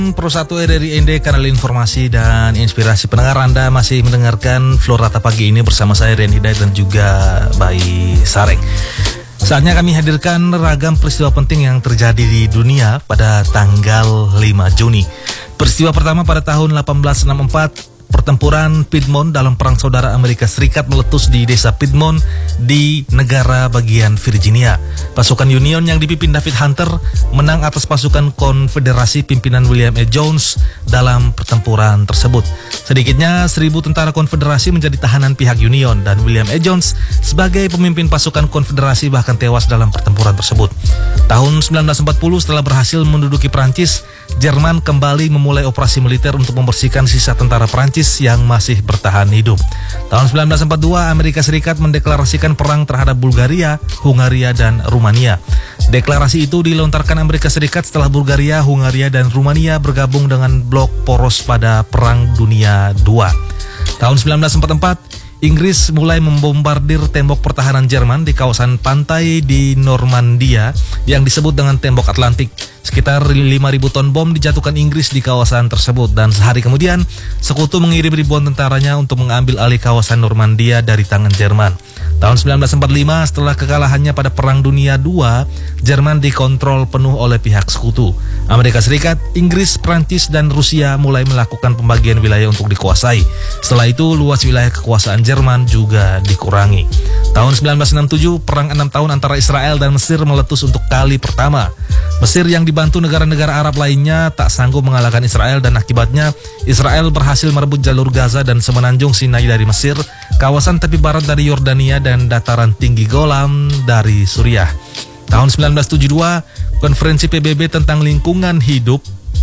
Pro 1 RRI ND, kanal informasi dan inspirasi. Pendengar, Anda masih mendengarkan Florata pagi ini bersama saya Rian Hidayat dan juga Bayi Sareng. Saatnya kami hadirkan ragam peristiwa penting yang terjadi di dunia pada tanggal 5 Juni. Peristiwa pertama pada tahun 1864, pertempuran Piedmont dalam Perang Saudara Amerika Serikat meletus di desa Piedmont di negara bagian Virginia. Pasukan Union yang dipimpin David Hunter menang atas pasukan Konfederasi pimpinan William E. Jones dalam pertempuran tersebut. Sedikitnya 1.000 tentara Konfederasi menjadi tahanan pihak Union dan William E. Jones sebagai pemimpin pasukan Konfederasi bahkan tewas dalam pertempuran tersebut. Tahun 1940, setelah berhasil menduduki Prancis, Jerman kembali memulai operasi militer untuk membersihkan sisa tentara Prancis yang masih bertahan hidup. Tahun 1942, Amerika Serikat mendeklarasikan perang terhadap Bulgaria, Hungaria, dan Rumania. Deklarasi itu dilontarkan Amerika Serikat setelah Bulgaria, Hungaria, dan Rumania bergabung dengan blok poros pada Perang Dunia II. Tahun 1944, Inggris mulai membombardir tembok pertahanan Jerman di kawasan pantai di Normandia yang disebut dengan Tembok Atlantik. Sekitar 5.000 ton bom dijatuhkan Inggris di kawasan tersebut dan sehari kemudian Sekutu mengirim ribuan tentaranya untuk mengambil alih kawasan Normandia dari tangan Jerman. Tahun 1945, setelah kekalahannya pada Perang Dunia II, Jerman dikontrol penuh oleh pihak Sekutu. Amerika Serikat, Inggris, Prancis, dan Rusia mulai melakukan pembagian wilayah untuk dikuasai. Setelah itu, luas wilayah kekuasaan Jerman juga dikurangi. Tahun 1967, perang 6 tahun antara Israel dan Mesir meletus untuk kali pertama. Mesir yang dibantu negara-negara Arab lainnya tak sanggup mengalahkan Israel dan akibatnya Israel berhasil merebut jalur Gaza dan semenanjung Sinai dari Mesir, kawasan tepi barat dari Yordania, dan dataran tinggi Golan dari Suriah. Tahun 1972, Konferensi PBB tentang lingkungan hidup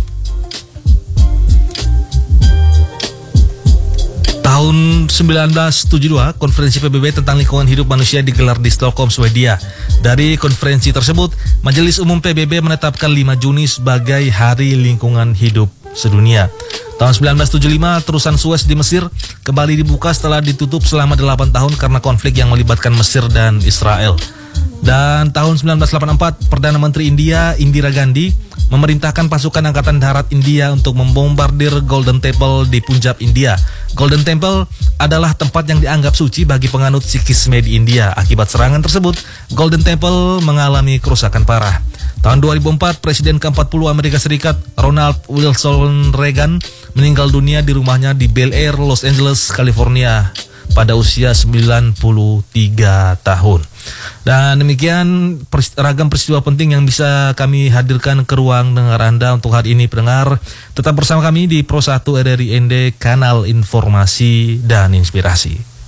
Tahun 1972, Konferensi PBB tentang lingkungan hidup manusia digelar di Stockholm, Swedia. Dari konferensi tersebut, Majelis Umum PBB menetapkan 5 Juni sebagai Hari Lingkungan Hidup Sedunia. Tahun 1975, terusan Suez di Mesir kembali dibuka setelah ditutup selama 8 tahun karena konflik yang melibatkan Mesir dan Israel. Dan tahun 1984, Perdana Menteri India, Indira Gandhi, memerintahkan pasukan Angkatan Darat India untuk membombardir Golden Temple di Punjab, India. Golden Temple adalah tempat yang dianggap suci bagi penganut Sikhisme di India. Akibat serangan tersebut, Golden Temple mengalami kerusakan parah. Tahun 2004, Presiden ke-40 Amerika Serikat, Ronald Wilson Reagan, meninggal dunia di rumahnya di Bel Air, Los Angeles, California pada usia 93 tahun. Dan demikian ragam peristiwa penting yang bisa kami hadirkan ke ruang dengar Anda untuk hari ini, pendengar. Tetap bersama kami di Pro 1 RRI ND, kanal informasi dan inspirasi.